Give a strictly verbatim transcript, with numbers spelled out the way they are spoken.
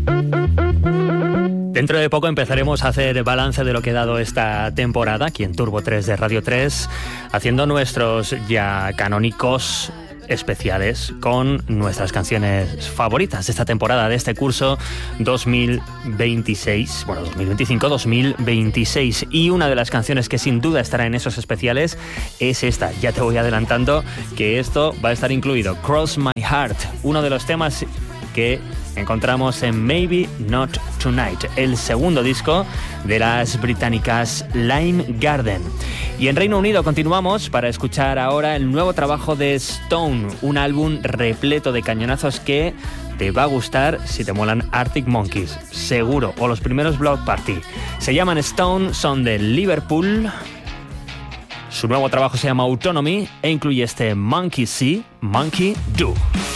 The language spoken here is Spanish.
Dentro de poco empezaremos a hacer balance de lo que ha dado esta temporada aquí en Turbo tres de Radio tres, haciendo nuestros ya canónicos especiales con nuestras canciones favoritas de esta temporada, de este curso dos mil veintiséis, bueno, dos mil veinticinco dos mil veintiséis. Y una de las canciones que sin duda estará en esos especiales es esta. Ya te voy adelantando que esto va a estar incluido. Cross My Heart, uno de los temas que encontramos en Maybe Not Tonight, el segundo disco de las británicas Lime Garden. Y en Reino Unido continuamos para escuchar ahora el nuevo trabajo de Stone, un álbum repleto de cañonazos que te va a gustar si te molan Arctic Monkeys, seguro, o los primeros Block Party. Se llaman Stone, son de Liverpool. Su nuevo trabajo se llama Autonomy e incluye este Monkey See, Monkey Do.